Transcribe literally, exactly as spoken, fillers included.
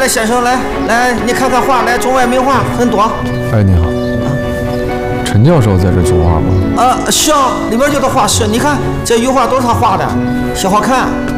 来，先生，来来，你看看画，来，中外名画很多。 哎，你好，陈教授在这作画吗？ 呃，是啊，里边有的画室，你看这油画都是他画的，小好看。